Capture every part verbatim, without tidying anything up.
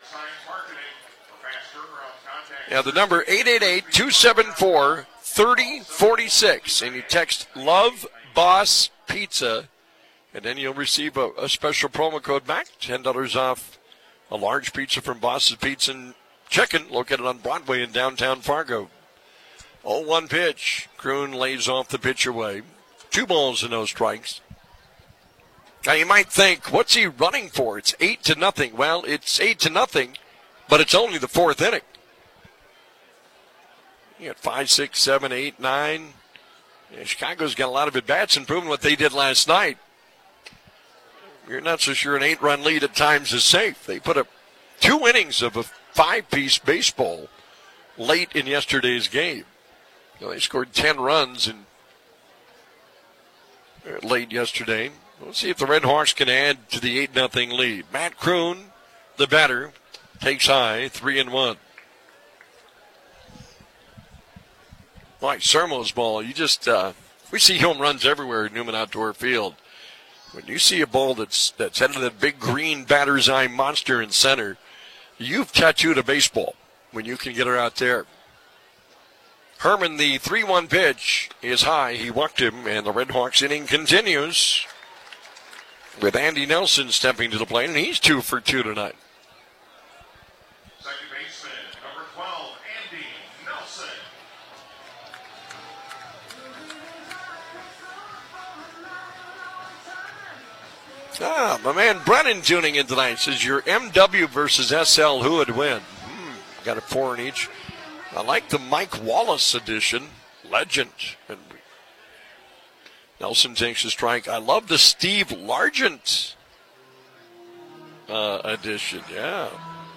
Yeah, the number eight eight eight, two seven four, three oh four six, and you text Love Boss Pizza, and then you'll receive a, a special promo code back, ten dollars off a large pizza from Boss's Pizza and Chicken, located on Broadway in downtown Fargo. oh one pitch. Kroon lays off the pitch away. Two balls and no strikes. Now you might think, what's he running for? It's eight to nothing. Well, it's eight to nothing, but it's only the fourth inning. You got five, six, seven, eight, nine. Yeah, Chicago's got a lot of at-bats and proven what they did last night. You're not so sure an eight-run lead at times is safe. They put up two innings of a five-piece baseball late in yesterday's game. You know, they scored ten runs in, uh, late yesterday. We'll see if the Red Hawks can add to the eight nothing lead. Matt Kroon, the batter, takes high, three and one. Like Sermo's ball, you just, uh, we see home runs everywhere at Newman Outdoor Field. When you see a ball that's that's headed to that big green batter's eye monster in center, you've tattooed a baseball when you can get her out there. Herman, the three one pitch is high. He walked him, and the Red Hawks inning continues with Andy Nelson stepping to the plate, and he's two for two tonight. Second baseman, number twelve, Andy Nelson. Ah, my man Brennan tuning in tonight says your M W versus S L, who would win? Hmm, got a four in each. I like the Mike Wallace edition, legend. And Nelson takes a strike. I love the Steve Largent uh, edition, yeah.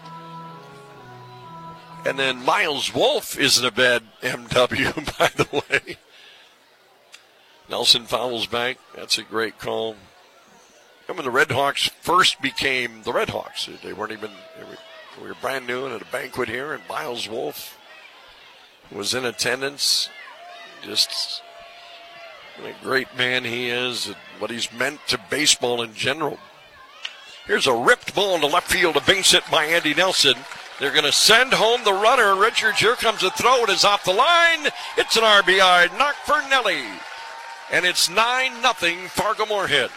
And then Miles Wolf isn't a bad M W, by the way. Nelson fouls back. That's a great call. When the Red Hawks first became the Red Hawks, they weren't even, they were, we were brand new and at a banquet here, and Miles Wolf was in attendance. Just what a great man he is, and what he's meant to baseball in general. Here's a ripped ball to left field, a base hit by Andy Nelson. They're going to send home the runner. Richards, here comes a throw. It is off the line. It's an R B I knock for Nelly. And it's nine nothing Fargo-Moorhead.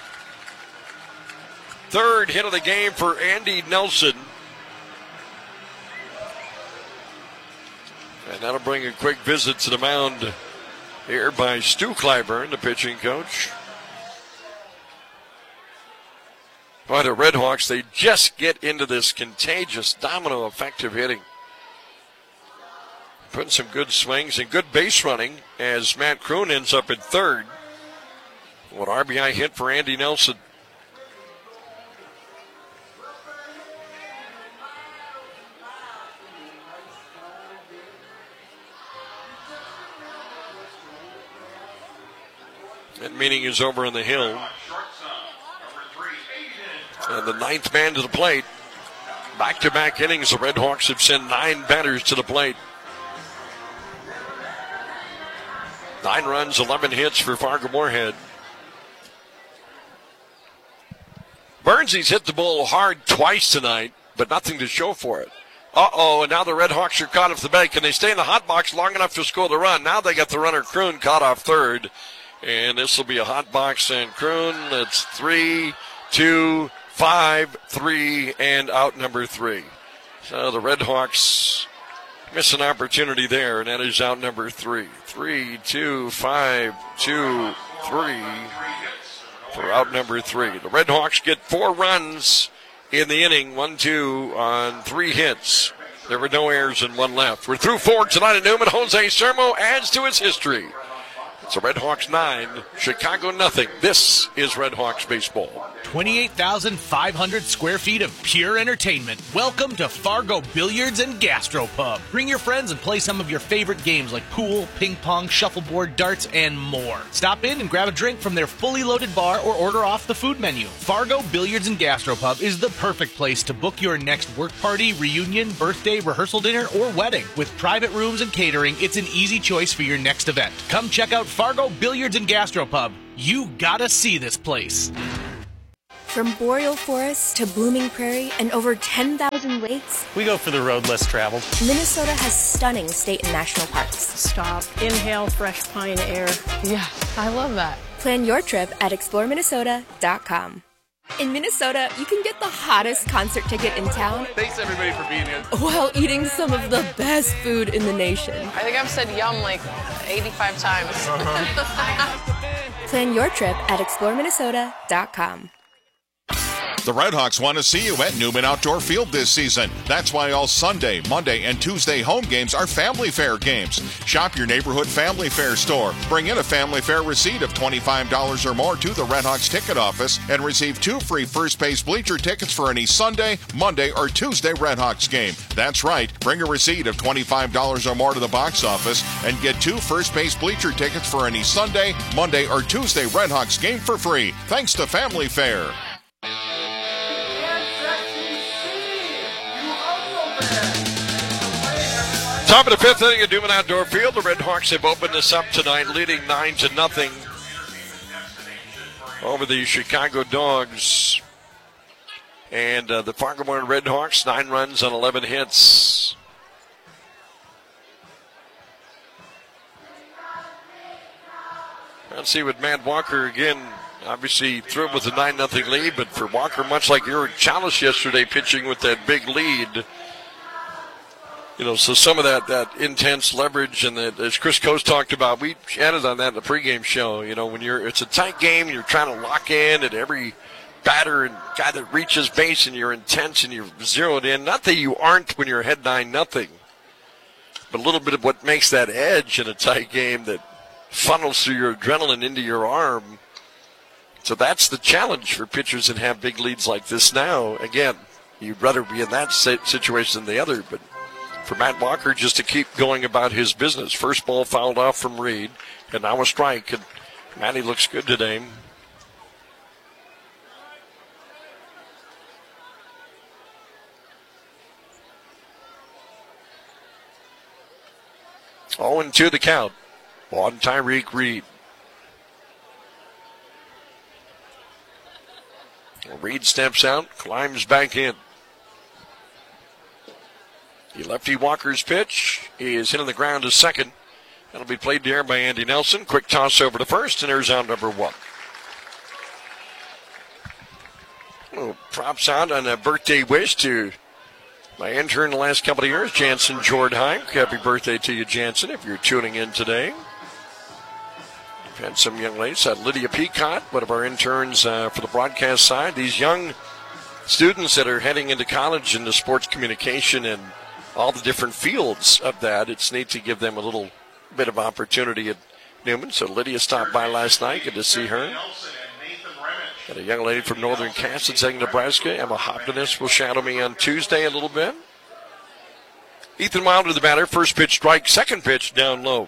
Third hit of the game for Andy Nelson. And that'll bring a quick visit to the mound here by Stu Clyburn, the pitching coach. By the Red Hawks, they just get into this contagious domino effect of hitting. Putting some good swings and good base running as Matt Kroon ends up at third. What R B I hit for Andy Nelson. That meeting is over on the hill. And the ninth man to the plate. Back-to-back innings, the Red Hawks have sent nine batters to the plate. Nine runs, eleven hits for Fargo-Moorhead. Burnsy's hit the ball hard twice tonight, but nothing to show for it. Uh-oh, and now the Red Hawks are caught off the bag. Can they stay in the hot box long enough to score the run? Now they got the runner Kroon caught off third. And this will be a hot box and Kroon. That's three, two, five, three, and out number three. So the Red Hawks miss an opportunity there, and that is out number three. Three, two, five, two, three for out number three. The Red Hawks get four runs in the inning, one, two on three hits. There were no errors and one left. We're through four tonight at Newman. Jose Sermo adds to his history. It's a Red Hawks nine, Chicago nothing. This is Red Hawks baseball. twenty-eight thousand five hundred square feet of pure entertainment. Welcome to Fargo Billiards and Gastropub. Bring your friends and play some of your favorite games like pool, ping pong, shuffleboard, darts, and more. Stop in and grab a drink from their fully loaded bar or order off the food menu. Fargo Billiards and Gastropub is the perfect place to book your next work party, reunion, birthday, rehearsal dinner, or wedding. With private rooms and catering, it's an easy choice for your next event. Come check out Fargo Billiards and Gastropub. You gotta see this place. From boreal forests to blooming prairie and over ten thousand lakes, we go for the road less traveled. Minnesota has stunning state and national parks. Stop, inhale fresh pine air. Yeah, I love that. Plan your trip at explore minnesota dot com. In Minnesota, you can get the hottest concert ticket in town. Thanks everybody for being here. While eating some of the best food in the nation. I think I've said yum like eighty-five times. Uh-huh. Plan your trip at explore minnesota dot com. The Redhawks want to see you at Newman Outdoor Field this season. That's why all Sunday, Monday, and Tuesday home games are Family Fair games. Shop your neighborhood Family Fair store. Bring in a Family Fair receipt of twenty-five dollars or more to the Redhawks ticket office and receive two free first base bleacher tickets for any Sunday, Monday, or Tuesday Redhawks game. That's right. Bring a receipt of twenty-five dollars or more to the box office and get two first base bleacher tickets for any Sunday, Monday, or Tuesday Redhawks game for free. Thanks to Family Fair. Top of the fifth inning at Newman Outdoor Field. The Redhawks have opened this up tonight, leading nine to nothing over the Chicago Dogs. And uh, the Fargo-Moorhead Redhawks, nine runs on eleven hits. Let's see with Matt Walker again. Obviously thrilled with the nine nothing lead, but for Walker, much like Eric Chalice yesterday, pitching with that big lead. You know, so some of that, that intense leverage and that, as Chris Coase talked about, we chatted on that in the pregame show. You know, when you're, it's a tight game, you're trying to lock in at every batter and guy that reaches base, and you're intense and you're zeroed in. Not that you aren't when you're ahead nine nothing, but a little bit of what makes that edge in a tight game that funnels through your adrenaline into your arm. So that's the challenge for pitchers that have big leads like this now. Again, you'd rather be in that situation than the other, but for Matt Walker just to keep going about his business. First ball fouled off from Reed, and now a strike, and Matty looks good today. oh and two the count on Tyreek Reed. Reed steps out, climbs back in. The lefty Walker's pitch is hit on the ground to second. That'll be played there by Andy Nelson. Quick toss over to first, and there's out number one. Oh, props out on a birthday wish to my intern the last couple of years, Jansen Jordheim. Happy birthday to you, Jansen, if you're tuning in today. We've had some young ladies. Uh, Lydia Peacott, one of our interns uh, for the broadcast side. These young students that are heading into college into sports communication and all the different fields of that, it's neat to give them a little bit of opportunity at Newman. So Lydia stopped by last night. Good to see her. Got a young lady from Northern Cassansang, Nebraska. Emma Hopkins will shadow me on Tuesday a little bit. Ethan Wilder, the batter. First pitch strike, second pitch down low.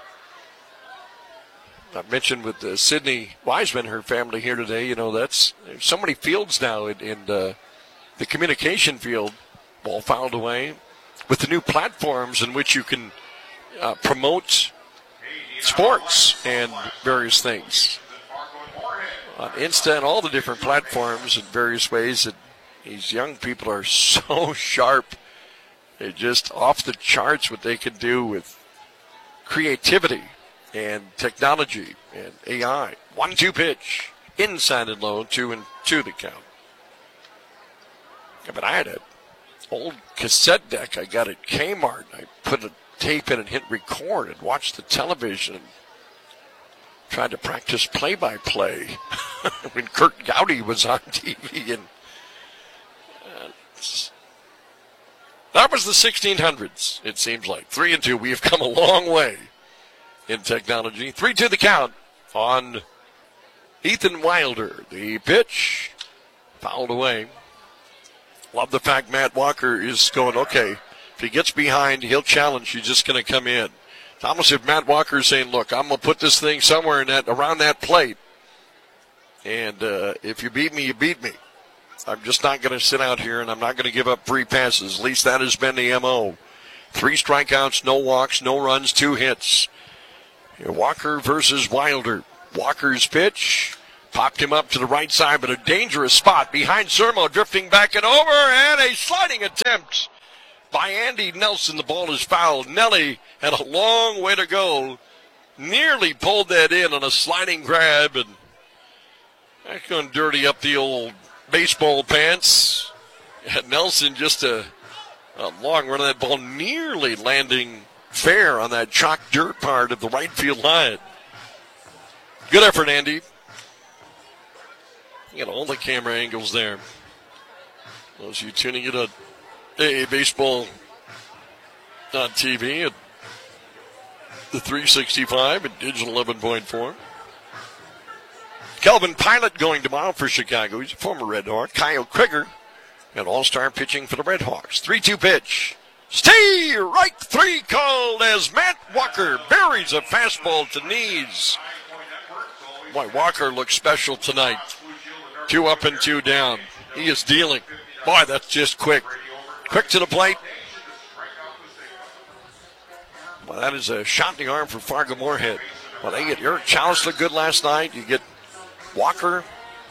I mentioned with uh, Sydney Wiseman, her family here today, you know, that's there's so many fields now in, in uh, the communication field. Ball fouled away. With the new platforms in which you can uh, promote sports and various things. On Insta and all the different platforms in various ways that these young people are so sharp. They're just off the charts what they can do with creativity and technology and A I. One two pitch. Inside and low, two and two to count. Yeah, but I had a old cassette deck I got at Kmart. I put a tape in and hit record and watched the television and tried to practice play-by-play when Kurt Gowdy was on T V. And uh, that was the sixteen hundreds, it seems like. Three and two. We have come a long way in technology. Three to the count on Ethan Wilder. The pitch fouled away. Love the fact Matt Walker is going, okay, if he gets behind, he'll challenge. He's just going to come in. It's almost if Matt Walker is saying, look, I'm going to put this thing somewhere in that around that plate. And uh, if you beat me, you beat me. I'm just not going to sit out here, and I'm not going to give up free passes. At least that has been the M O. Three strikeouts, no walks, no runs, two hits. Walker versus Wilder. Walker's pitch Popped him up to the right side, but a dangerous spot behind Sermo, drifting back and over, and a sliding attempt by Andy Nelson. The ball is fouled. Nelly had a long way to go. Nearly pulled that in on a sliding grab, and that's going to dirty up the old baseball pants. And Nelson just a, a long run of that ball, nearly landing fair on that chalk dirt part of the right field line. Good effort, Andy. You got all the camera angles there. Those of you tuning in on A A Baseball on T V at the three sixty-five and Digital eleven point four. Kelvin Pilot going tomorrow for Chicago. He's a former Red Hawk. Kyle Krieger, an all-star pitching for the Red Hawks. three two pitch. Stay right three called as Matt Walker buries a fastball to knees. Boy, Walker looks special tonight. Two up and two down. He is dealing. Boy, that's just quick. Quick to the plate. Well, that is a shot in the arm for Fargo Moorhead. Well, they get Eric Chalice looked good last night. You get Walker,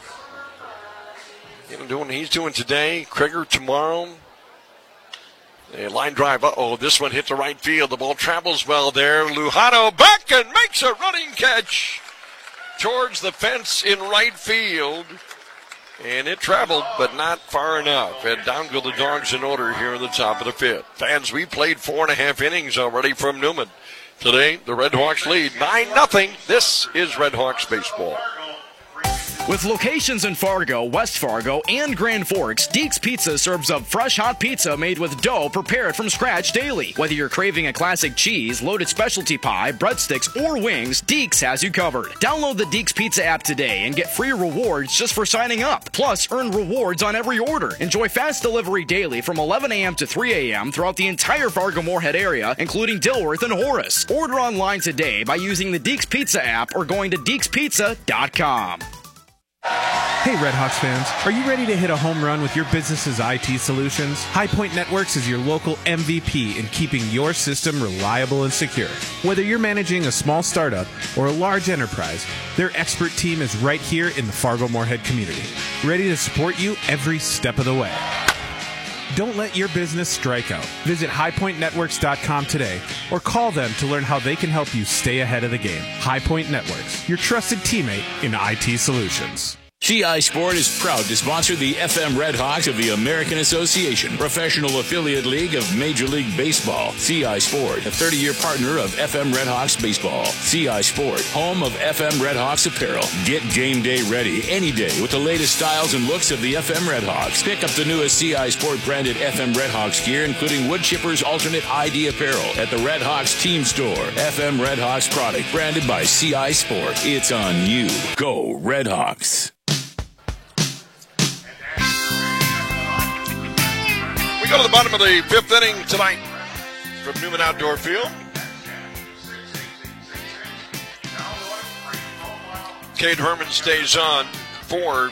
you know, doing what he's doing today. Krieger tomorrow. A line drive. Uh-oh, this one hit the right field. The ball travels well there. Lujano back and makes a running catch towards the fence in right field. And it traveled, but not far enough. And down go the Dogs in order here in the top of the fifth. Fans, we played four and a half innings already from Newman. Today, the Red Hawks lead nine nothing. This is Red Hawks baseball. With locations in Fargo, West Fargo, and Grand Forks, Deeks Pizza serves up fresh hot pizza made with dough prepared from scratch daily. Whether you're craving a classic cheese, loaded specialty pie, breadsticks, or wings, Deeks has you covered. Download the Deeks Pizza app today and get free rewards just for signing up. Plus, earn rewards on every order. Enjoy fast delivery daily from eleven a.m. to three a.m. throughout the entire Fargo-Moorhead area, including Dilworth and Horace. Order online today by using the Deeks Pizza app or going to deeks pizza dot com. Hey Red Hawks fans, are you ready to hit a home run with your business's I T solutions? High Point Networks is your local M V P in keeping your system reliable and secure. Whether you're managing a small startup or a large enterprise, their expert team is right here in the Fargo-Moorhead community, ready to support you every step of the way. Don't let your business strike out. Visit high point networks dot com today or call them to learn how they can help you stay ahead of the game. High Point Networks, your trusted teammate in I T solutions. C I Sport is proud to sponsor the F M Red Hawks of the American Association, professional affiliate league of Major League Baseball. C I Sport, a thirty-year partner of F M Red Hawks baseball. C I Sport, home of F M Red Hawks apparel. Get game day ready any day with the latest styles and looks of the F M Red Hawks. Pick up the newest C I Sport branded F M Red Hawks gear, including Wood Chipper's alternate I D apparel at the Red Hawks team store. F M Red Hawks product branded by C I Sport. It's on you. Go Red Hawks. We go to the bottom of the fifth inning tonight from Newman Outdoor Field. Cade Herman stays on for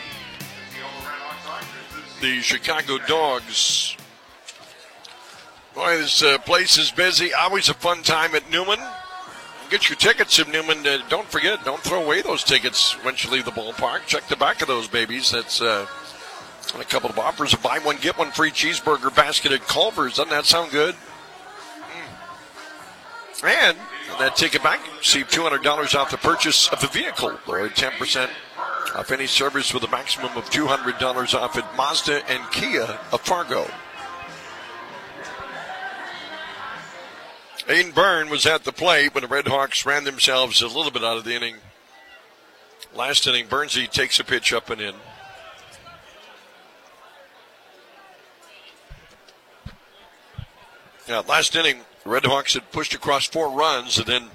the Chicago Dogs. Boy, this uh, place is busy. Always a fun time at Newman. Get your tickets at Newman. Uh, don't forget, don't throw away those tickets once you leave the ballpark. Check the back of those babies. That's uh, a couple of offers. A buy one, get one free cheeseburger basket at Culver's. Doesn't that sound good? Mm. And that ticket back, receive two hundred dollars off the purchase of the vehicle. Or ten percent off any service with a maximum of two hundred dollars off at Mazda and Kia of Fargo. Aiden Byrne was at the plate when the Red Hawks ran themselves a little bit out of the inning. Last inning, Bernsey takes a pitch up and in. Yeah, last inning, the Red Hawks had pushed across four runs, and then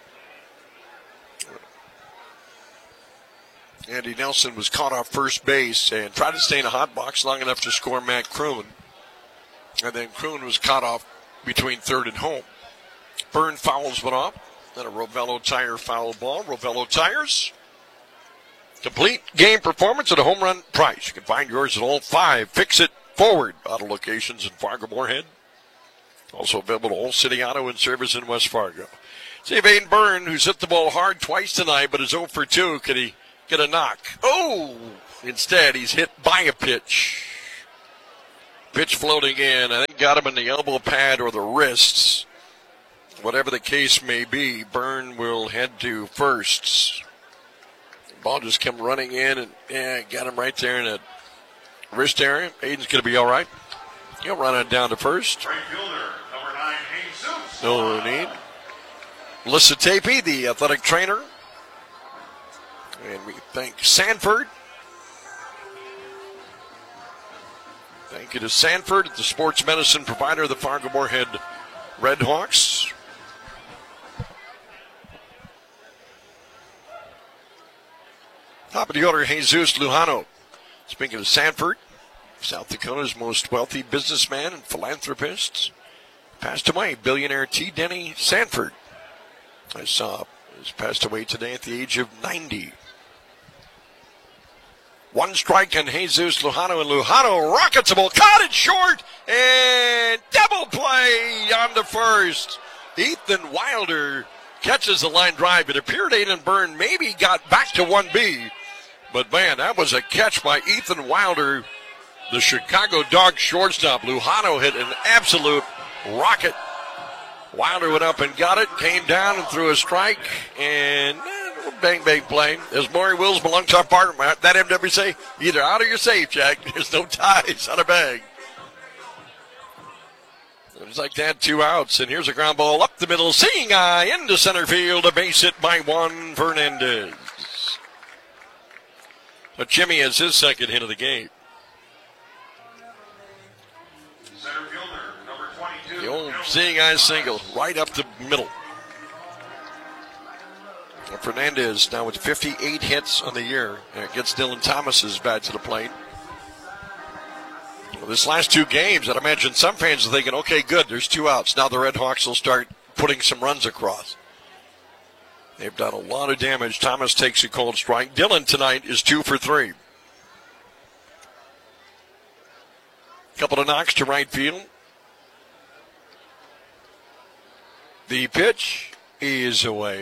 Andy Nelson was caught off first base and tried to stay in a hot box long enough to score Matt Kroon. And then Kroon was caught off between third and home. Byrne fouls one off. Then a Rovello Tire foul ball. Rovello Tires. Complete game performance at a home run price. You can find yours at all five Fix It Forward auto locations in Fargo Moorhead. Also available to All City Auto and Service in West Fargo. See if Aiden Byrne, who's hit the ball hard twice tonight, but is oh for two, can he get a knock. Oh, instead he's hit by a pitch. Pitch floating in. I think got him in the elbow pad or the wrists. Whatever the case may be, Byrne will head to first. The ball just came running in and yeah, got him right there in the wrist area. Aiden's going to be all right. He'll run it down to first. Right fielder, number nine, Jesus. No need. Melissa Tapey, the athletic trainer. And we thank Sanford. Thank you to Sanford, the sports medicine provider of the Fargo-Moorhead Red Hawks. Top of the order, Jesus Lujano. Speaking of Sanford, South Dakota's most wealthy businessman and philanthropist, passed away. Billionaire T. Denny Sanford. I saw has passed away today at the age of ninety. One strike on Jesus Lujano, and Lujano rockets the ball, caught it short, and double play on the first. Ethan Wilder catches the line drive. It appeared Aiden Byrne maybe got back to one B, but man, that was a catch by Ethan Wilder, the Chicago Dogs shortstop. Lujano hit an absolute rocket. Wilder went up and got it, came down and threw a strike, and eh, bang, bang play. As Maury Wills, my longtime partner, that M W say, either out or you're safe, Jack. There's no ties on a bag. It was like that, two outs, and here's a ground ball up the middle, seeing eye into center field, a base hit by Juan Fernandez. But Jimmy has his second hit of the game. Center fielder, number twenty-two. The old seeing eye single, right up the middle. And Fernandez now with fifty-eight hits on the year, and it gets Dylan Thomas's bat to the plate. Well, this last two games, I'd imagine some fans are thinking, okay, good, there's two outs. Now the Red Hawks will start putting some runs across. They've done a lot of damage. Thomas takes a cold strike. Dylan tonight is two for three. Couple of knocks to right field. The pitch is away.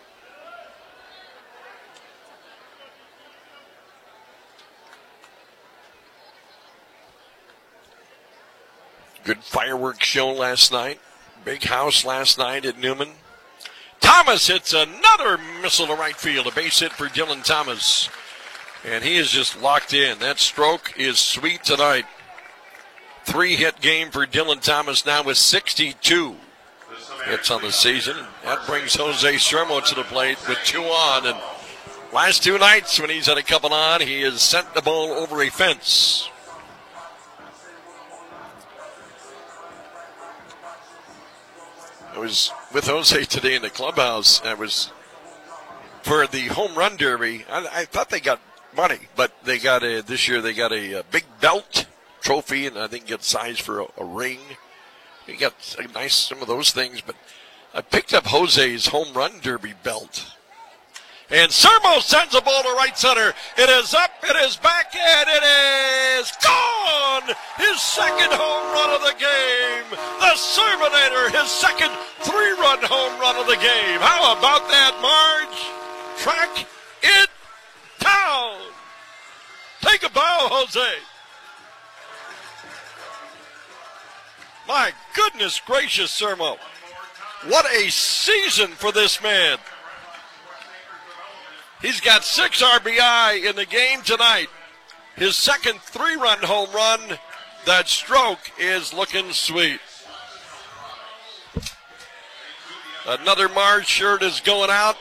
Good fireworks show last night. Big house last night at Newman. Thomas hits another missile to right field. A base hit for Dylan Thomas. And he is just locked in. That stroke is sweet tonight. Three-hit game for Dylan Thomas now with sixty-two hits on the season. That brings Jose Sermo to the plate with two on. And last two nights when he's had a couple on, he has sent the ball over a fence. I was with Jose today in the clubhouse. I was for the home run derby. I, I thought they got money, but they got a this year. They got a, a big belt trophy, and I think get sized for a, a ring. You got a nice some of those things, but I picked up Jose's home run derby belt. And Sermo sends the ball to right center. It is up, it is back, and it is gone! His second home run of the game. The Serminator, his second three-run home run of the game. How about that, Marge? Track it down. Take a bow, Jose. My goodness gracious, Sermo. What a season for this man. He's got six R B I in the game tonight. His second three-run home run. That stroke is looking sweet. Another Mars shirt is going out.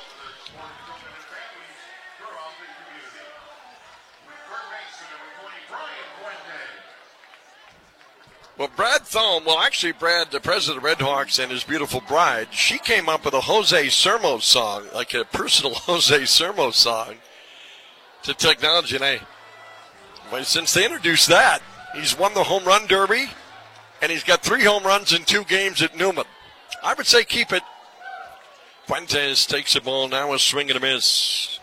Well, Brad Thome, well, actually, Brad, the president of Red Hawks, and his beautiful bride, she came up with a Jose Sermo song, like a personal Jose Sermo song to technology. And I, well, since they introduced that, he's won the home run derby, and he's got three home runs in two games at Newman. I would say keep it. Fuentes takes the ball, now a swing and a miss.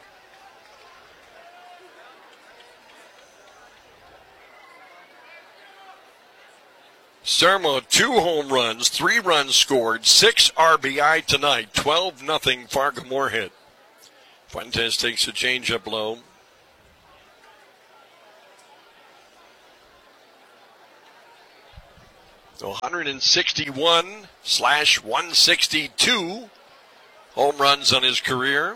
Sermo, two home runs, three runs scored, six R B I tonight, twelve nothing Fargo Moorhead. Fuentes takes a changeup low. one sixty-one slash one sixty-two home runs on his career.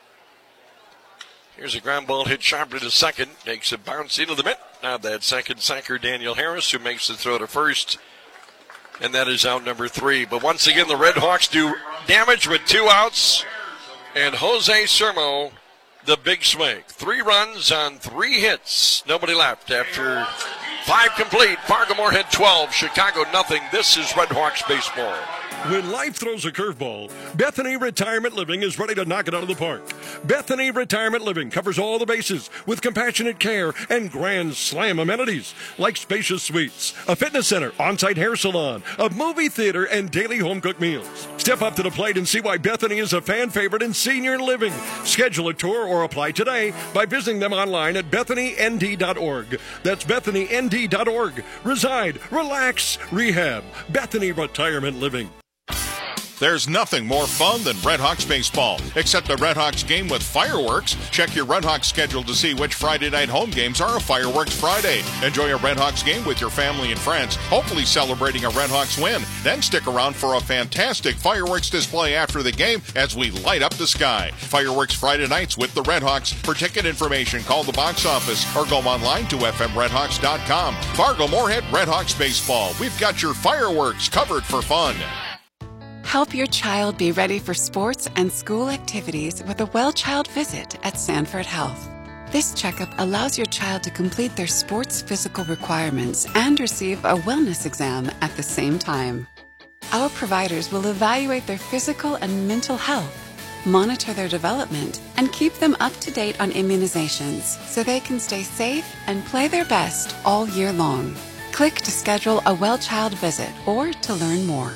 Here's a ground ball hit sharply to second. Makes a bounce into the mitt. Now that second sacker, Daniel Harris, who makes the throw to first. And that is out number three. But once again, the Red Hawks do damage with two outs. And Jose Sermo, the big swing. Three runs on three hits. Nobody left after five complete. Fargo Moorhead twelve, Chicago nothing. This is Red Hawks baseball. When life throws a curveball, Bethany Retirement Living is ready to knock it out of the park. Bethany Retirement Living covers all the bases with compassionate care and grand slam amenities like spacious suites, a fitness center, on-site hair salon, a movie theater, and daily home-cooked meals. Step up to the plate and see why Bethany is a fan favorite in senior living. Schedule a tour or apply today by visiting them online at bethany n d dot org. That's bethany n d dot org. Reside, relax, rehab. Bethany Retirement Living. There's nothing more fun than Red Hawks baseball, except a Red Hawks game with fireworks. Check your Red Hawks schedule to see which Friday night home games are a Fireworks Friday. Enjoy a Red Hawks game with your family and friends, hopefully celebrating a Red Hawks win. Then stick around for a fantastic fireworks display after the game as we light up the sky. Fireworks Friday nights with the Red Hawks. For ticket information, call the box office or go online to f m red hawks dot com. Fargo Moorhead Red Hawks baseball. We've got your fireworks covered for fun. Help your child be ready for sports and school activities with a Well Child visit at Sanford Health. This checkup allows your child to complete their sports physical requirements and receive a wellness exam at the same time. Our providers will evaluate their physical and mental health, monitor their development, and keep them up to date on immunizations so they can stay safe and play their best all year long. Click to schedule a Well Child visit or to learn more.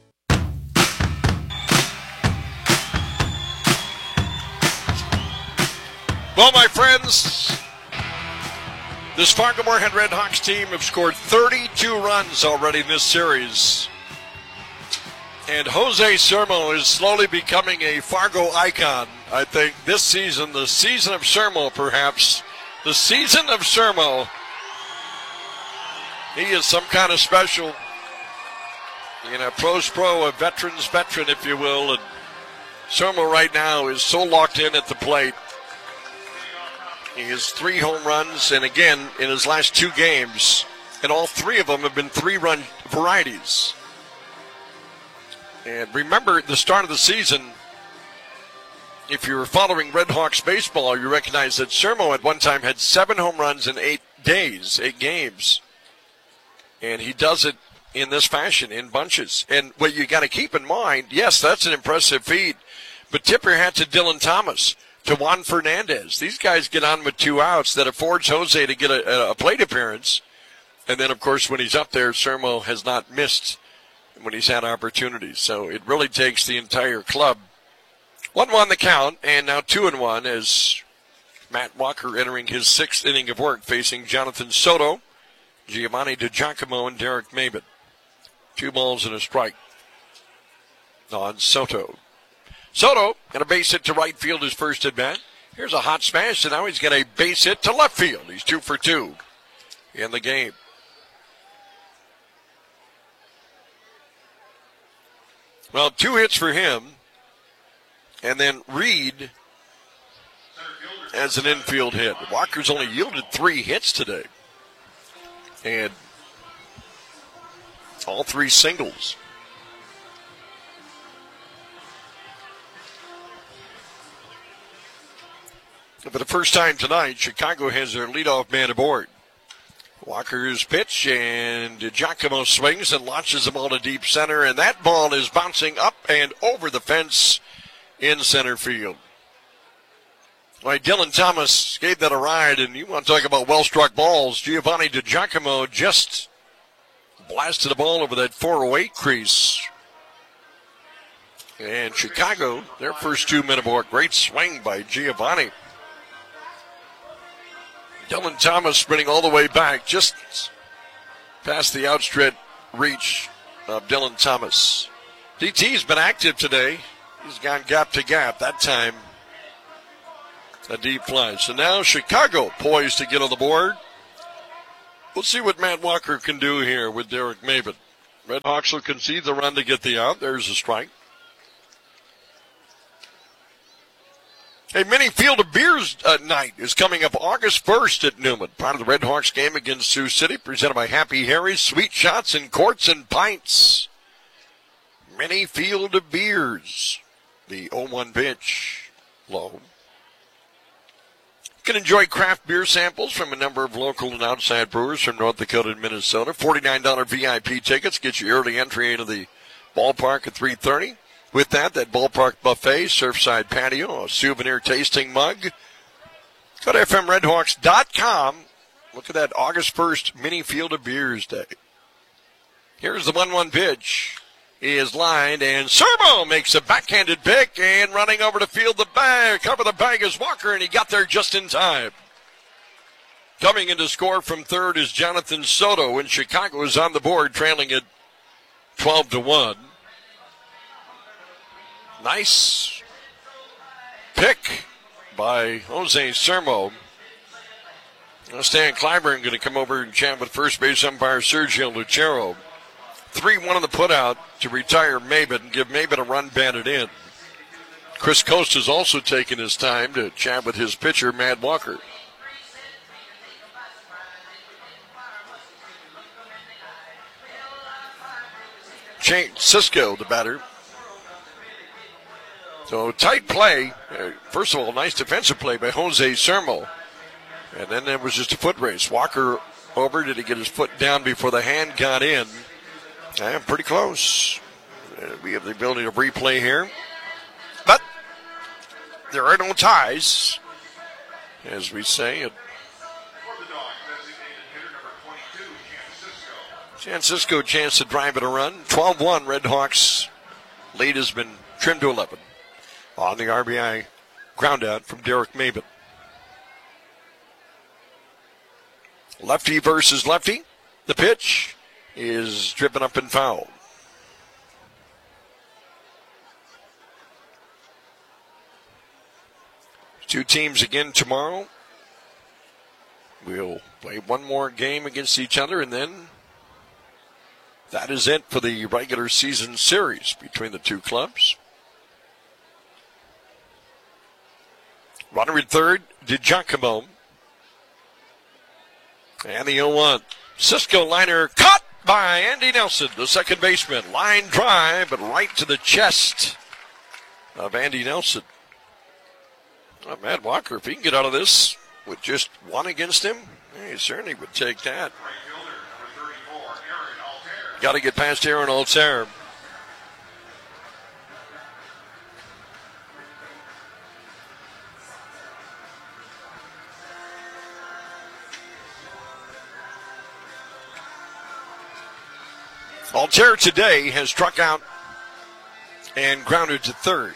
Well, my friends, this Fargo Moorhead Red Hawks team have scored thirty-two runs already in this series. And Jose Sermo is slowly becoming a Fargo icon. I think this season, the season of Sermo, perhaps, the season of Sermo, he is some kind of special, you know, pros pro, a veteran's veteran, if you will. And Sermo right now is so locked in at the plate. He has three home runs, and again, in his last two games, and all three of them have been three-run varieties. And remember, at the start of the season, if you were following Red Hawks baseball, you recognize that Sermo at one time had seven home runs in eight days, eight games. And he does it in this fashion, in bunches. And what you got to keep in mind, yes, that's an impressive feat, but tip your hat to Dylan Thomas, to Juan Fernandez. These guys get on with two outs that affords Jose to get a, a plate appearance. And then, of course, when he's up there, Sermo has not missed when he's had opportunities. So it really takes the entire club. one one the count, and now two and one as Matt Walker entering his sixth inning of work, facing Jonathan Soto, Giovanni DiGiacomo, and Derek Maben. Two balls and a strike on Soto. Soto got a base hit to right field his first at bat. Here's a hot smash, and now he's got a base hit to left field. He's two for two in the game. Well, two hits for him, and then Reed as an infield hit. Walker's only yielded three hits today, and all three singles. For the first time tonight, Chicago has their leadoff man aboard. Walker's pitch, and Giacomo swings and launches the ball to deep center, and that ball is bouncing up and over the fence in center field. All right, Dylan Thomas gave that a ride, and you want to talk about well-struck balls. Giovanni DiGiacomo just blasted the ball over that four oh eight crease. And Chicago, their first two men aboard. Great swing by Giovanni. Dylan Thomas sprinting all the way back, just past the outstretched reach of Dylan Thomas. D T's been active today. He's gone gap to gap. That time, a deep fly. So now Chicago poised to get on the board. We'll see what Matt Walker can do here with Derek Maben. Red Hawks will concede the run to get the out. There's a strike. A mini Field of Beers uh, night is coming up August first at Newman. Part of the Red Hawks game against Sioux City, presented by Happy Harry's, Sweet Shots and Quarts and Pints. Mini Field of Beers. The oh one pitch. Low. You can enjoy craft beer samples from a number of local and outside brewers from North Dakota and Minnesota. forty-nine dollars V I P tickets get you early entry into the ballpark at three thirty. With that, that ballpark buffet, surfside patio, a souvenir tasting mug. Go to F M Red Hawks dot com. Look at that August first Mini Field of Beers Day. Here's the one one pitch. He is lined, and Sermo makes a backhanded pick, and running over to field the bag, cover the bag is Walker, and he got there just in time. Coming in to score from third is Jonathan Soto, and Chicago is on the board, trailing it twelve to one. Nice pick by Jose Sermo. Now Stan Clyburn going to come over and chat with first base umpire Sergio Lucero. three one on the putout to retire Maybin and give Maybin a run batted in. Chris Coast has also taken his time to chat with his pitcher, Mad Walker. Shane Cisco, the batter. So tight play. First of all, nice defensive play by Jose Sermo. And then it was just a foot race. Walker over. Did he get his foot down before the hand got in? Yeah, pretty close. We have the ability to replay here. But there are no ties, as we say. Chan Cisco chance to drive it a run. twelve one, Red Hawks lead has been trimmed to eleven. On the R B I ground out from Derek Maybin. Lefty versus lefty. The pitch is driven up and fouled. Two teams again tomorrow. We'll play one more game against each other, and then that is it for the regular season series between the two clubs. Runner at third, DiGiacomo. And the oh one. Cisco liner caught by Andy Nelson, the second baseman. Line drive, but right to the chest of Andy Nelson. Oh, Matt Walker, if he can get out of this with just one against him, he certainly would take that. Got to get past Aaron Altair. Altair today has struck out and grounded to third.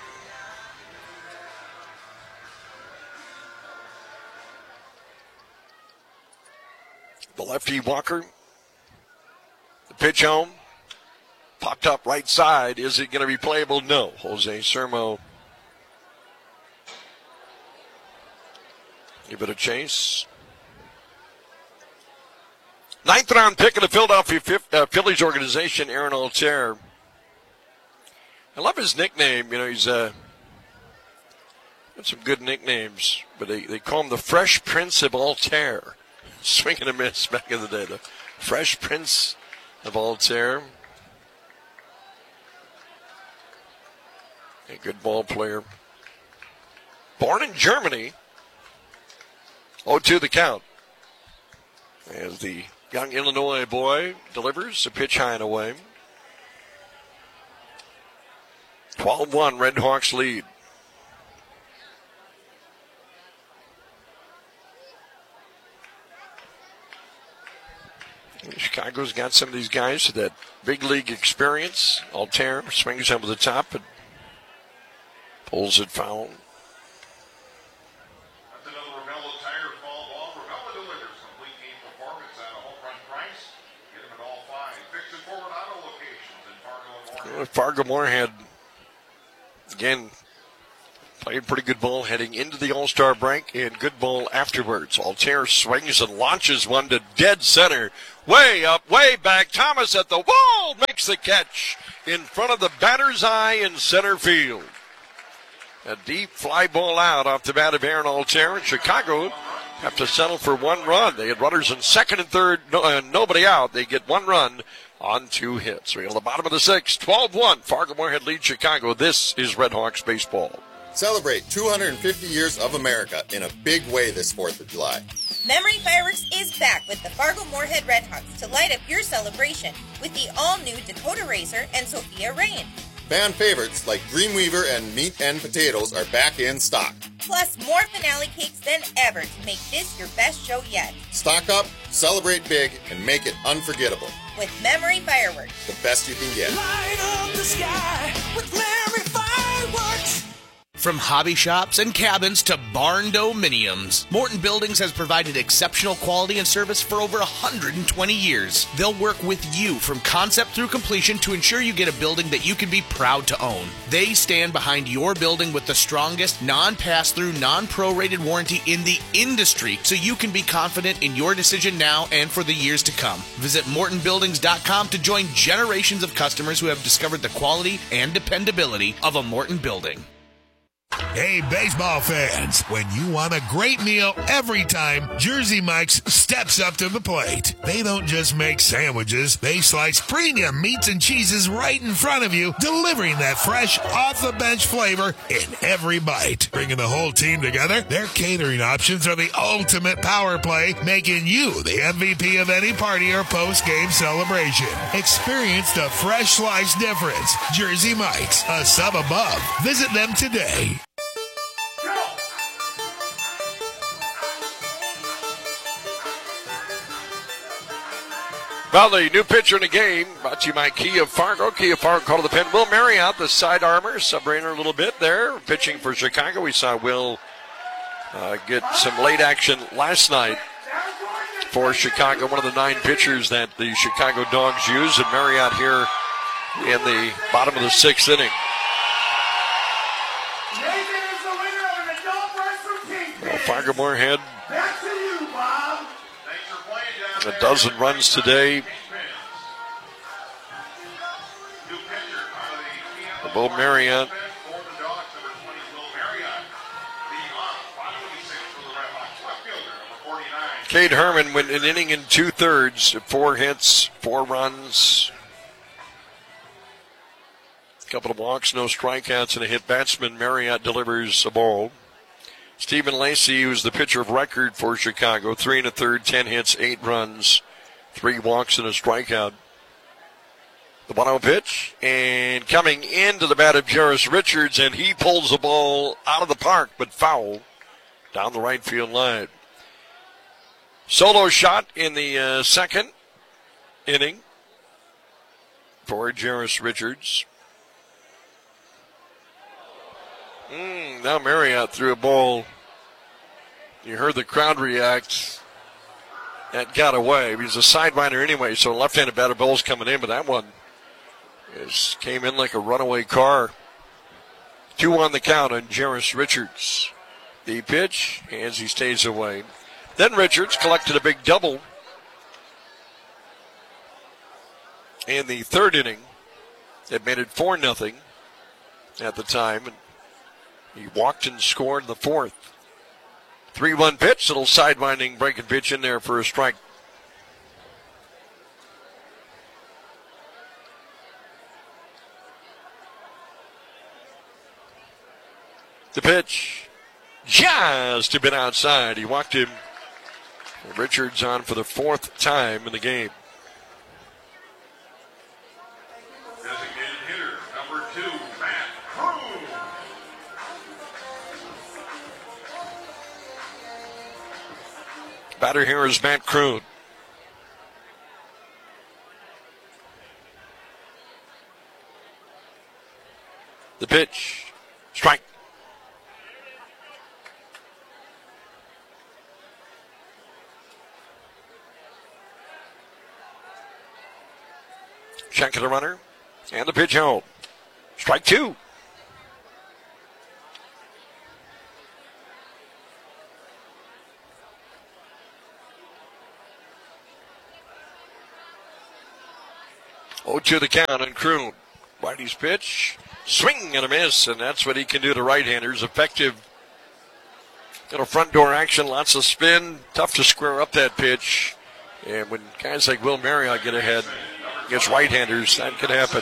The lefty Walker. The pitch home. Popped up right side. Is it going to be playable? No. Jose Sermo. Give it a chase. Ninth round pick of the Philadelphia uh, Phillies organization, Aaron Altair. I love his nickname. You know, he's uh, got some good nicknames, but they, they call him the Fresh Prince of Altair. Swing and a miss back in the day. The Fresh Prince of Altair. A good ball player. Born in Germany. oh two the count. As the young Illinois boy delivers a pitch high and away. twelve one, Red Hawks lead. Chicago's got some of these guys with that big league experience. Altair swings over the top and pulls it foul. Fargo had, again, played pretty good ball heading into the All-Star break and good ball afterwards. Altair swings and launches one to dead center. Way up, way back. Thomas at the wall. Arnold makes the catch in front of the batter's eye in center field. A deep fly ball out off the bat of Aaron Altair. Chicago have to settle for one run. They had runners in second and third, no, uh, nobody out. They get one run on two hits. We're at the bottom of the sixth, twelve one. Fargo-Moorhead leads Chicago. This is Red Hawks baseball. Celebrate two hundred fifty years of America in a big way this fourth of July. Memory Fireworks is back with the Fargo-Moorhead Redhawks to light up your celebration with the all-new Dakota Racer and Sophia Rain. Fan favorites like Dreamweaver and Meat and Potatoes are back in stock. Plus, more finale cakes than ever to make this your best show yet. Stock up, celebrate big, and make it unforgettable. With Memory Fireworks. The best you can get. Light up the sky with Memory Fireworks. From hobby shops and cabins to barn dominiums, Morton Buildings has provided exceptional quality and service for over one hundred twenty years. They'll work with you from concept through completion to ensure you get a building that you can be proud to own. They stand behind your building with the strongest non-pass-through, non-prorated warranty in the industry, so you can be confident in your decision now and for the years to come. Visit morton buildings dot com to join generations of customers who have discovered the quality and dependability of a Morton building. Hey, baseball fans, when you want a great meal every time, Jersey Mike's steps up to the plate. They don't just make sandwiches, they slice premium meats and cheeses right in front of you, delivering that fresh, off-the-bench flavor in every bite. Bringing the whole team together, their catering options are the ultimate power play, making you the M V P of any party or post-game celebration. Experience the fresh slice difference. Jersey Mike's, a sub above. Visit them today. Well, the new pitcher in the game, brought to you by Kia Fargo. Kia Fargo called to the pen. Will Marriott, the side armor, subbrainer a little bit there. Pitching for Chicago. We saw Will uh, get some late action last night for Chicago. One of the nine pitchers that the Chicago Dogs use. And Marriott here in the bottom of the sixth inning. Well, Fargo-Moorhead. A dozen runs today. The Bo Marriott. Cade Herman went an inning and two thirds, four hits, four runs, a couple of walks, no strikeouts, and a hit. Batsman Marriott delivers a ball. Stephen Lacey, who's the pitcher of record for Chicago, three and a third, ten hits, eight runs, three walks, and a strikeout. The one-oh pitch, and coming into the bat of Jairus Richards, and he pulls the ball out of the park, but foul down the right field line. Solo shot in the uh, second inning for Jairus Richards. Mm, now Marriott threw a ball. You heard the crowd react. That got away. He was a sidewinder anyway, so left-handed batter ball's coming in, but that one is, came in like a runaway car. Two on the count on Jairus Richards. The pitch, as he stays away. Then Richards collected a big double in the third inning. It made it four nothing at the time. And he walked and scored in the fourth. three one pitch, little sidewinding breaking pitch in there for a strike. The pitch, just a bit outside. He walked him. Richards on for the fourth time in the game. Designated hitter, number two, Matt Kroon. Batter here is Matt Kroon. The pitch, strike. Check of the runner, and the pitch home. Strike two. oh two the count on Kroon. Righty's pitch, swing and a miss, and that's what he can do to right-handers. Effective. Got a front door action, lots of spin. Tough to square up that pitch. And when guys like Will Marriott get ahead against right-handers, that could happen.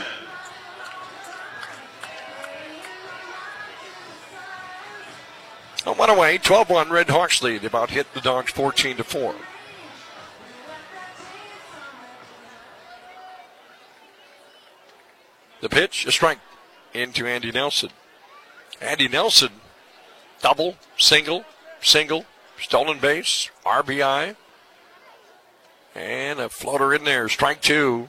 On one away, twelve one, Red Hawks lead. They about hit the Dogs fourteen to four. The pitch, a strike into Andy Nelson. Andy Nelson, double, single, single, stolen base, R B I, and a floater in there, strike two.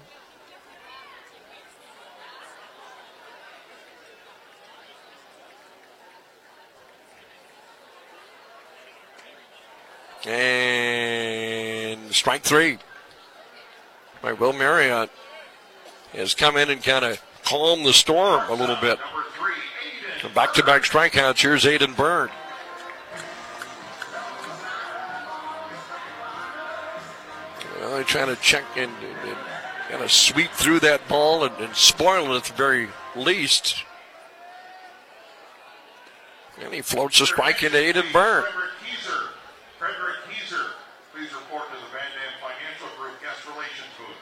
And strike three by Will Marriott has come in and kind of calmed the storm a little bit. So back-to-back strikeouts. Here's Aiden Byrne. Well, they're trying to check and, and, and kind of sweep through that ball and, and spoil it at the very least. And he floats a strike into Aiden Byrne. Frederick Keyser, please report to the Van Dam Financial Group Guest Relations booth.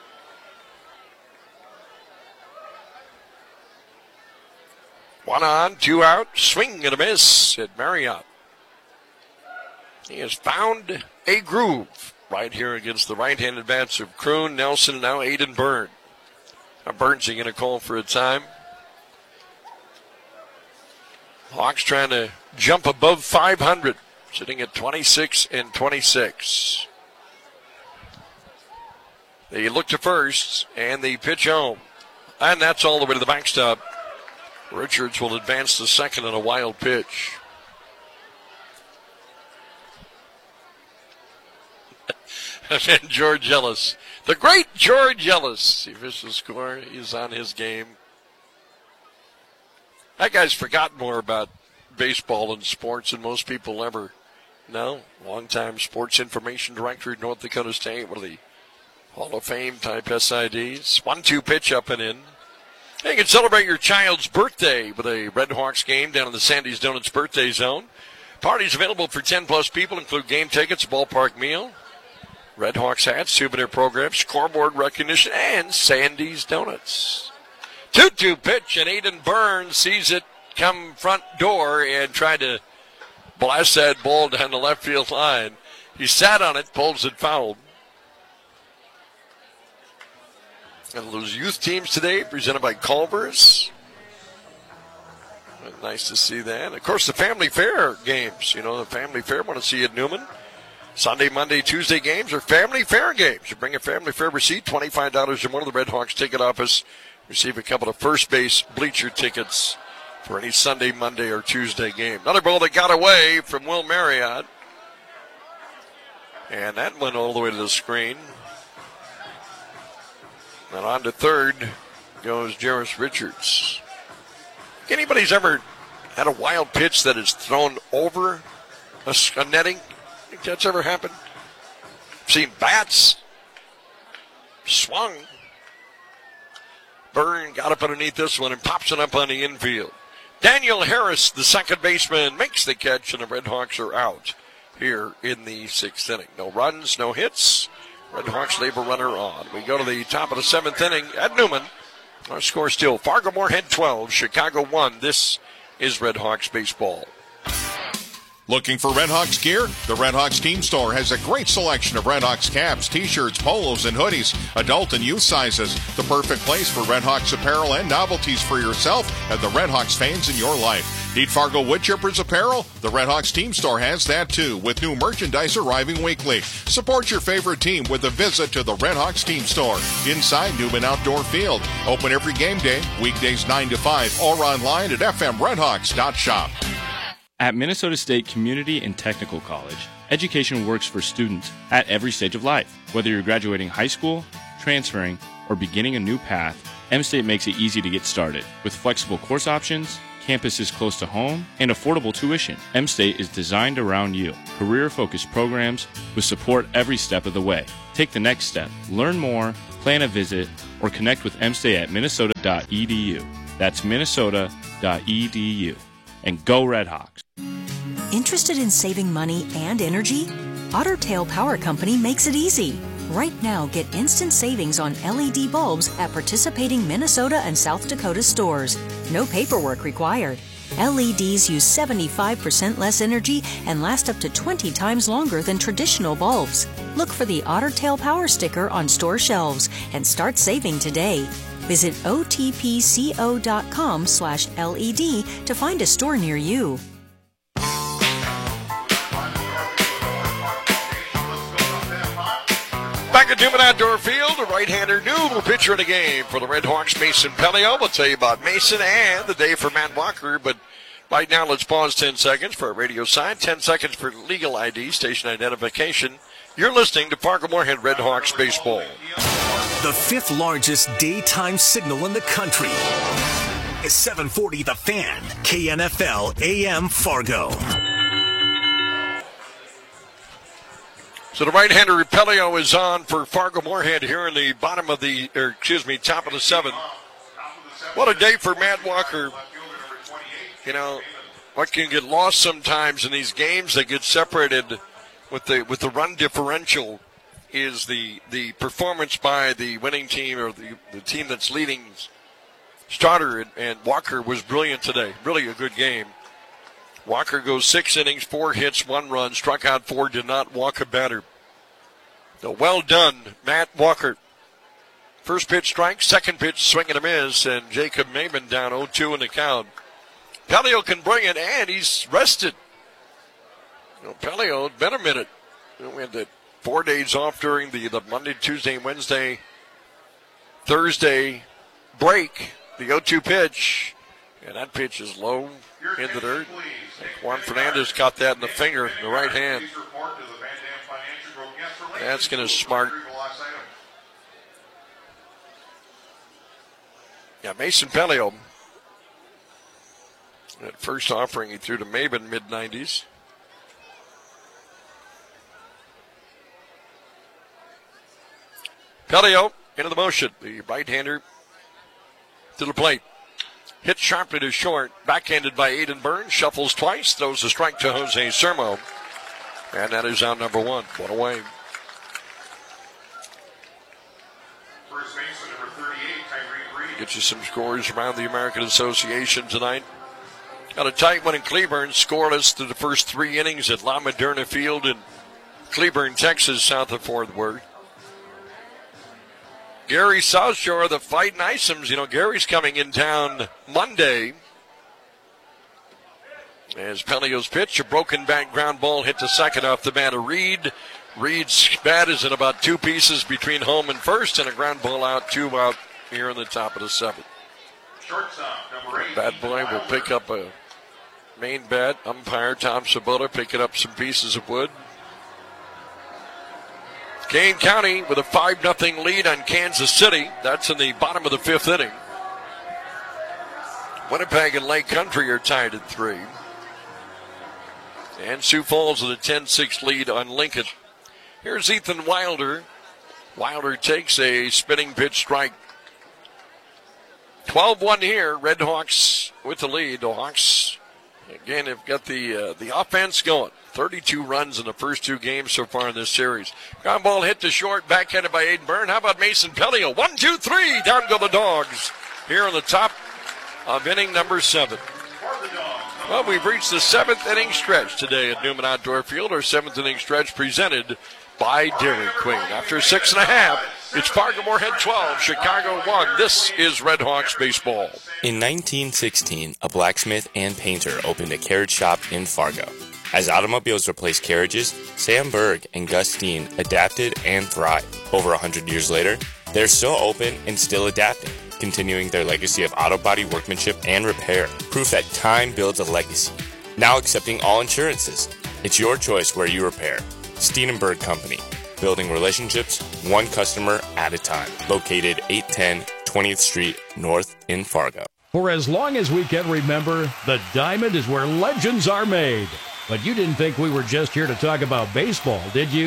One on, two out, swing and a miss at Marriott. He has found a groove right here against the right-handed bats of Kroon, Nelson, and now Aiden Byrne. Now Burns going to call for a time. Hawks trying to jump above five hundred. Sitting at twenty-six and twenty-six. They look to first, and they pitch home. And that's all the way to the backstop. Richards will advance to second on a wild pitch. And George Ellis, the great George Ellis, the official score, he's on his game. That guy's forgotten more about baseball and sports than most people ever. No, longtime sports information director at North Dakota State, one of the Hall of Fame type S I Ds. one two pitch up and in. You can celebrate your child's birthday with a Red Hawks game down in the Sandy's Donuts birthday zone. Parties available for ten plus people, include game tickets, ballpark meal, Red Hawks hats, souvenir programs, scoreboard recognition, and Sandy's Donuts. two two pitch, and Aiden Byrne sees it come front door and tried to blast that ball down the left field line. He sat on it, pulls it foul. And those youth teams today presented by Culver's. Nice to see that. Of course, the Family Fair games. You know, the Family Fair want to see you at Newman. Sunday, Monday, Tuesday games are Family Fair games. You bring a Family Fair receipt, twenty-five dollars or more to the Red Hawks ticket office. Receive a couple of first base bleacher tickets for any Sunday, Monday, or Tuesday game. Another ball that got away from Will Marriott. And that went all the way to the screen. And on to third goes Jarris Richards. If anybody's ever had a wild pitch that is thrown over a, a netting? Think that's ever happened? Seen bats swung. Byrne got up underneath this one and pops it up on the infield. Daniel Harris, the second baseman, makes the catch, and the Red Hawks are out here in the sixth inning. No runs, no hits. Red Hawks leave a runner on. We go to the top of the seventh inning at Newman. Our score still Fargo-Moorhead twelve, Chicago one. This is Red Hawks baseball. Looking for Red Hawks gear? The Red Hawks Team Store has a great selection of Red Hawks caps, t-shirts, polos, and hoodies, adult and youth sizes. The perfect place for Red Hawks apparel and novelties for yourself and the Red Hawks fans in your life. Need Fargo Woodchippers apparel? The Red Hawks Team Store has that too, with new merchandise arriving weekly. Support your favorite team with a visit to the Red Hawks Team Store inside Newman Outdoor Field. Open every game day, weekdays nine to five, or online at f m red hawks dot shop. At Minnesota State Community and Technical College, education works for students at every stage of life. Whether you're graduating high school, transferring, or beginning a new path, M-State makes it easy to get started. With flexible course options, campuses close to home, and affordable tuition, M-State is designed around you. Career-focused programs with support every step of the way. Take the next step. Learn more, Plan a visit or connect with M S T A at minnesota dot e d u. That's minnesota dot e d u. And go Red Hawks. Interested in saving money and energy? Otter Tail Power Company makes it easy. Right now, get instant savings on L E D bulbs at participating Minnesota and South Dakota stores. No paperwork required. L E Ds use seventy-five percent less energy and last up to twenty times longer than traditional bulbs. Look for the Otter Tail Power sticker on store shelves and start saving today. Visit O T P C O dot com slash L E D to find a store near you. Back at Newman Outdoor Field, the right-hander noodle pitcher of the game for the Red Hawks, Mason Pelio. We'll tell you about Mason and the day for Matt Walker, but right now let's pause ten seconds for a radio sign, ten seconds for legal I D, station identification. You're listening to Fargo Moorhead Red Hawks baseball. The fifth largest daytime signal in the country is seven forty The Fan, K N F L A M Fargo. So the right-hander Pelio is on for Fargo Moorhead here in the bottom of the, or excuse me, top of the seventh. What a day for Matt Walker. You know, what can get lost sometimes in these games that get separated with the with the run differential is the the performance by the winning team or the, the team that's leading starter, and, and Walker was brilliant today. Really a good game. Walker goes six innings, four hits, one run, struck out four, did not walk a batter. So well done, Matt Walker. First pitch strike, second pitch swing and a miss, and Jacob Maben down oh two in the count. Pelio can bring it, and he's rested. You know, Pelio, it's been a minute. You know, we had the four days off during the, the Monday, Tuesday, Wednesday, Thursday break. The oh two pitch, and that pitch is low in the dirt. Juan Fernandez caught that in the finger, the right hand. That's going to smart. Yeah, Mason Pelio. That first offering he threw to Maben mid nineties. Pelio into the motion. The right-hander to the plate. Hit sharply to short. Backhanded by Aiden Burns. Shuffles twice. Throws a strike to Jose Sermo. And that is out number one. One away. First baseman number thirty-eight, Tyreek Reed. Get you some scores around the American Association tonight. Got a tight one in Cleburne. Scoreless through the first three innings at La Moderna Field in Cleburne, Texas, south of Fort Worth. Gary South Shore, the Fighting Icems. You know, Gary's coming in town Monday. As Pelio's pitch, a broken back ground ball hit to second off the bat of Reed. Reed's bat is in about two pieces between home and first, and a ground ball out, two out here in the top of the seventh. Shortstop, number eight. Bad boy will pick up a main bat. Umpire Tom Sabota picking up some pieces of wood. Kane County with a five nothing lead on Kansas City. That's in the bottom of the fifth inning. Winnipeg and Lake Country are tied at three. And Sioux Falls with a ten six lead on Lincoln. Here's Ethan Wilder. Wilder takes a spinning pitch strike. twelve one here. Red Hawks with the lead. The Hawks, again, have got the uh, the offense going. thirty-two runs in the first two games so far in this series. Ground ball hit to short, backhanded by Aiden Byrne. How about Mason Pelio? One, two, three. Down go the Dogs here on the top of inning number seven. Well, we've reached the seventh inning stretch today at Newman Outdoor Field. Our seventh inning stretch presented by Dairy Queen. After six and a half, it's Fargo Moorhead twelve, Chicago one. This is Red Hawks baseball. In nineteen sixteen, a blacksmith and painter opened a carriage shop in Fargo. As automobiles replaced carriages, Sam Berg and Gus Steen adapted and thrived. Over one hundred years later, they're still open and still adapting, continuing their legacy of auto body workmanship and repair. Proof that time builds a legacy. Now accepting all insurances. It's your choice where you repair. Steen and Berg Company. Building relationships one customer at a time. Located eight ten twentieth Street North in Fargo. For as long as we can remember, the Diamond is where legends are made. But you didn't think we were just here to talk about baseball, did you?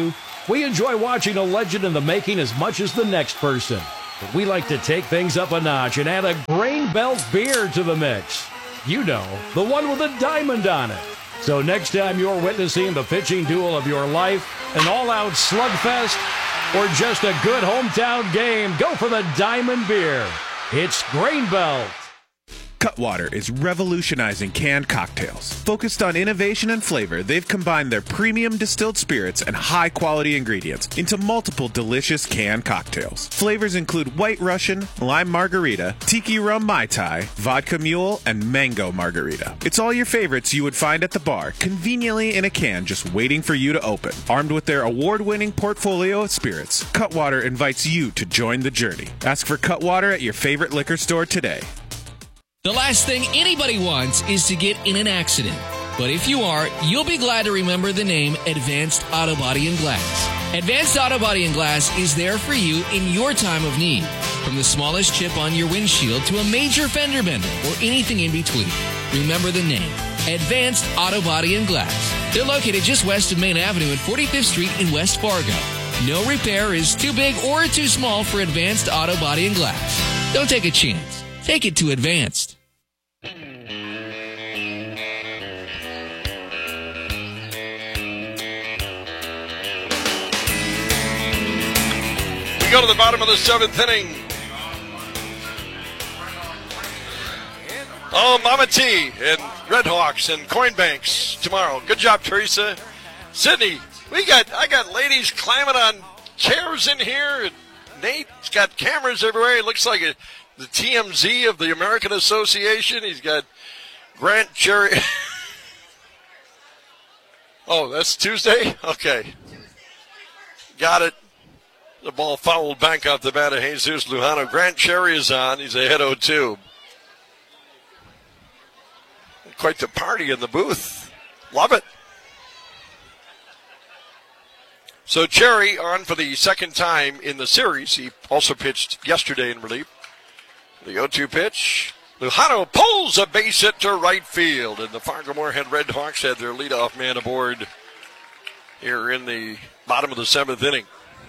We enjoy watching a legend in the making as much as the next person. But we like to take things up a notch and add a Grain Belt beer to the mix. You know, the one with a diamond on it. So next time you're witnessing the pitching duel of your life, an all-out slugfest, or just a good hometown game, go for the Diamond Beer. It's Grain Belt. Cutwater is revolutionizing canned cocktails. Focused on innovation and flavor, they've combined their premium distilled spirits and high-quality ingredients into multiple delicious canned cocktails. Flavors include White Russian, Lime Margarita, Tiki Rum Mai Tai, Vodka Mule, and Mango Margarita. It's all your favorites you would find at the bar, conveniently in a can just waiting for you to open. Armed with their award-winning portfolio of spirits, Cutwater invites you to join the journey. Ask for Cutwater at your favorite liquor store today. The last thing anybody wants is to get in an accident. But if you are, you'll be glad to remember the name Advanced Auto Body and Glass. Advanced Auto Body and Glass is there for you in your time of need. From the smallest chip on your windshield to a major fender bender or anything in between. Remember the name, Advanced Auto Body and Glass. They're located just west of Main Avenue at forty-fifth Street in West Fargo. No repair is too big or too small for Advanced Auto Body and Glass. Don't take a chance. Take it to Advanced. We go to the bottom of the seventh inning. Oh, Mama T and Red Hawks and Coinbanks tomorrow. Good job, Teresa. Sydney, we got I got ladies climbing on chairs in here. And Nate's got cameras everywhere. It looks like a, the T M Z of the American Association. He's got Grant Cherry. Oh, that's Tuesday? Okay. Got it. The ball fouled back off the bat of Jesus Lujano. Grant Cherry is on. He's ahead oh two. Quite the party in the booth. Love it. So Cherry on for the second time in the series. He also pitched yesterday in relief. The oh two pitch. Lujano pulls a base hit to right field. And the Fargo-Moorhead Red Hawks had their leadoff man aboard here in the bottom of the seventh inning.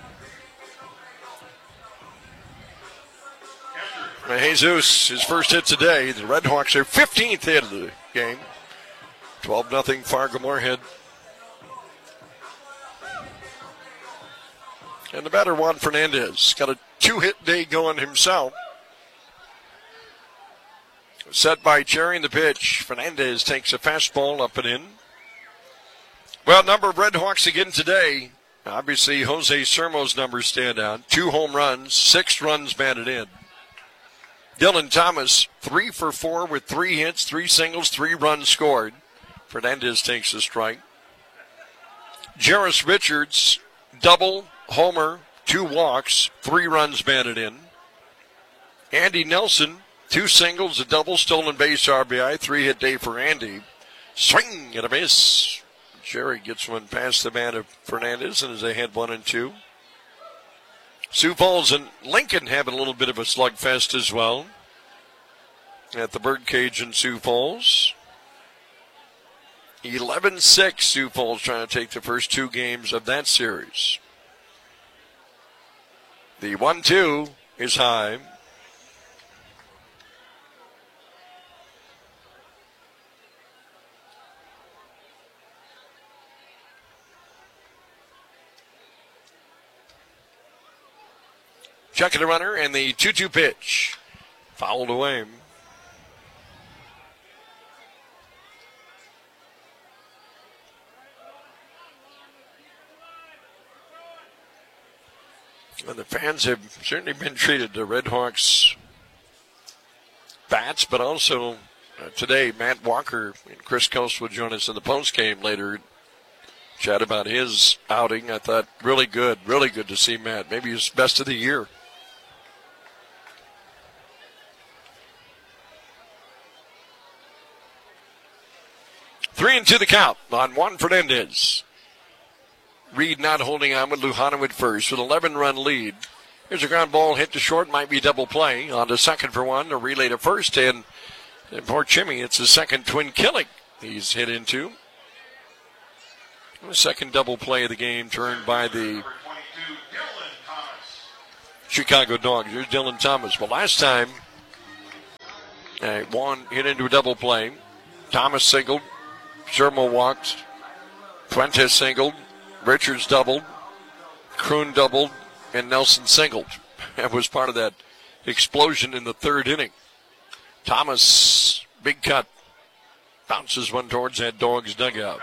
Jesus, his first hit today. The Red Hawks are fifteenth hit of the game. twelve nothing Fargo-Moorhead. And the batter, Juan Fernandez, got a two-hit day going himself. Set by Cherry in the pitch. Fernandez takes a fastball up and in. Well, number of Red Hawks again today. Obviously, Jose Sermo's numbers stand out. Two home runs, six runs batted in. Dylan Thomas, three for four with three hits, three singles, three runs scored. Fernandez takes a strike. Jarris Richards, double, homer, two walks, three runs batted in. Andy Nelson, two singles, a double, stolen base R B I, three-hit day for Andy. Swing and a miss. Jerry gets one past the man of Fernandez and is ahead one and two. Sioux Falls and Lincoln having a little bit of a slugfest as well at the Birdcage in Sioux Falls. eleven six Sioux Falls trying to take the first two games of that series. The one two is high. Checking the runner, and the two two pitch. Fouled away. And the fans have certainly been treated to Red Hawks bats, but also uh, today, Matt Walker and Chris Coast will join us in the postgame later. Chat about his outing. I thought really good, really good to see Matt. Maybe his best of the year. Three and two the count on Juan Fernandez. Reed not holding on with Lujano at first with an eleven-run lead. Here's a ground ball hit to short, might be double play. On to second for one, a relay to first, and, and poor Jimmy, it's the second twin killing he's hit into. The second double play of the game turned by the Chicago Dogs. Here's Dylan Thomas. Well, last time, uh, Juan hit into a double play. Thomas singled. Shermo walked. Fuentes singled. Richards doubled. Kroon doubled. And Nelson singled. That was part of that explosion in the third inning. Thomas, big cut. Bounces one towards that Dogs dugout.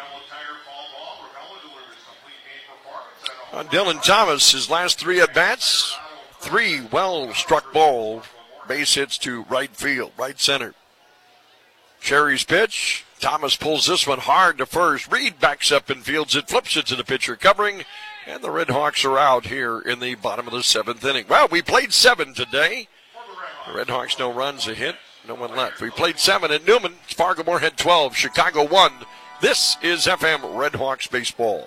On Dylan Thomas, his last three at-bats, three well-struck balls, base hits to right field, right center. Cherry's pitch. Thomas pulls this one hard to first. Reed backs up and fields it, flips it to the pitcher covering, and the Red Hawks are out here in the bottom of the seventh inning. Well, we played seven today. The Red Hawks, no runs, a hit, no one left. We played seven at Newman. Fargo Moorhead twelve, Chicago one. This is F M Red Hawks baseball.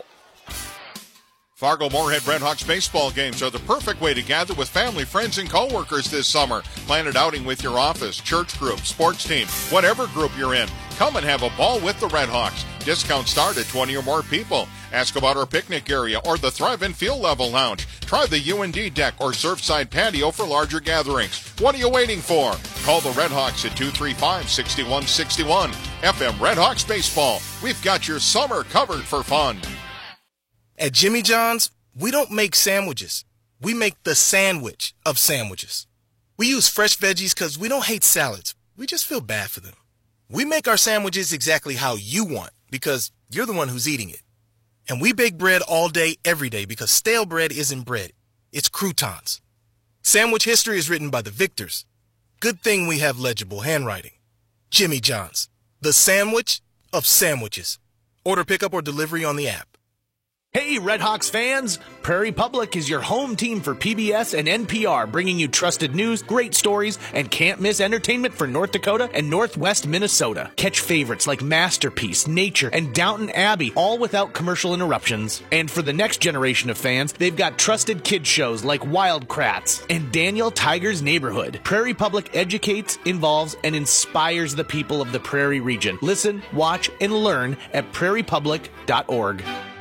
Fargo Moorhead Redhawks baseball games are the perfect way to gather with family, friends, and coworkers this summer. Plan an outing with your office, church group, sports team, whatever group you're in. Come and have a ball with the Redhawks. Discounts start at twenty or more people. Ask about our picnic area or the Thrive and Field Level Lounge. Try the U and D deck or Surfside patio for larger gatherings. What are you waiting for? Call the Redhawks at two three five, six one six one. F M Redhawks Baseball. We've got your summer covered for fun. At Jimmy John's, we don't make sandwiches. We make the sandwich of sandwiches. We use fresh veggies because we don't hate salads. We just feel bad for them. We make our sandwiches exactly how you want because you're the one who's eating it. And we bake bread all day, every day because stale bread isn't bread. It's croutons. Sandwich history is written by the victors. Good thing we have legible handwriting. Jimmy John's, the sandwich of sandwiches. Order pickup or delivery on the app. Hey, Redhawks fans! Prairie Public is your home team for P B S and N P R, bringing you trusted news, great stories, and can't-miss entertainment for North Dakota and Northwest Minnesota. Catch favorites like Masterpiece, Nature, and Downton Abbey, all without commercial interruptions. And for the next generation of fans, they've got trusted kids shows like Wildcrats and Daniel Tiger's Neighborhood. Prairie Public educates, involves, and inspires the people of the Prairie region. Listen, watch, and learn at prairie public dot org.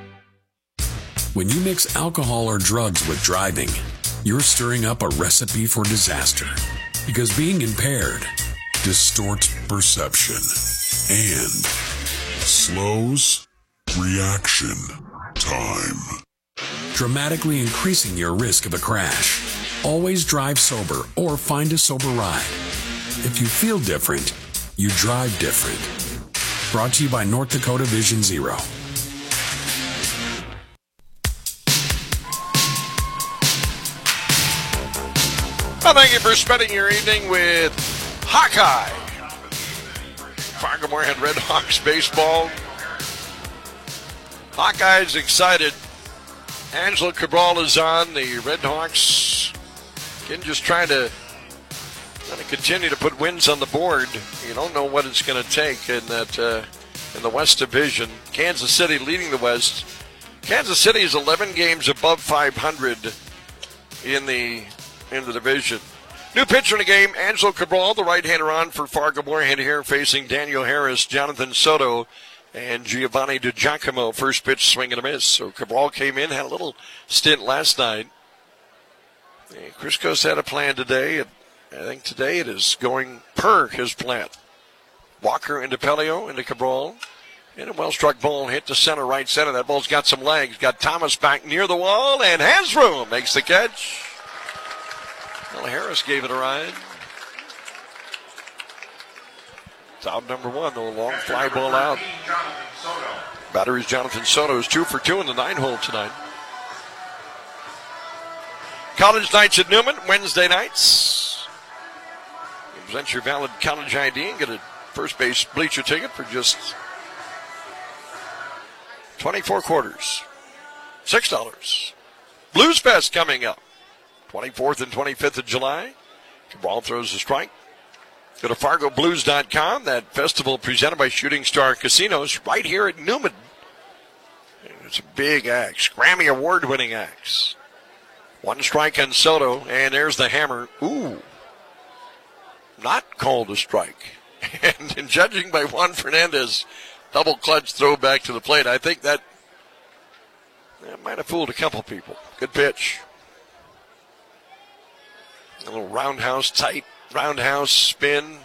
When you mix alcohol or drugs with driving, you're stirring up a recipe for disaster. Because being impaired distorts perception and slows reaction time, dramatically increasing your risk of a crash. Always drive sober or find a sober ride. If you feel different, you drive different. Brought to you by North Dakota Vision Zero. Well, thank you for spending your evening with Hawkeye. Fargo Moorhead Red Hawks baseball. Hawkeye's excited. Angelo Cabral is on. The Red Hawks again just trying to, trying to continue to put wins on the board. You don't know what it's going to take in that uh, in the West Division. Kansas City leading the West. Kansas City is eleven games above five hundred in the in the division. New pitcher in the game, Angelo Cabral, the right-hander on for Fargo Moorhead here, facing Daniel Harris, Jonathan Soto, and Giovanni DiGiacomo. First pitch, swing and a miss. So Cabral came in, had a little stint last night. Crisco's had a plan today, and I think today it is going per his plan. Walker into Pelio, into Cabral, and a well-struck ball hit to center, right center. That ball's got some legs. Got Thomas back near the wall, and has room. Makes the catch. Well, Harris gave it a ride. It's out number one, though. Long fly ball out. Battery's Jonathan Soto is two for two in the nine hole tonight. College nights at Newman, Wednesday nights. You present your valid college I D and get a first base bleacher ticket for just twenty-four quarters. six dollars. Blues Fest coming up. twenty-fourth and twenty-fifth of July. Cabral throws a strike. Go to fargo blues dot com. That festival presented by Shooting Star Casinos right here at Newman. It's a big axe. Grammy Award-winning axe. One strike on Soto, and there's the hammer. Ooh. Not called a strike. And in judging by Juan Fernandez, double clutch throw back to the plate, I think that Might have fooled a couple people. Good pitch. A little roundhouse, tight roundhouse spin.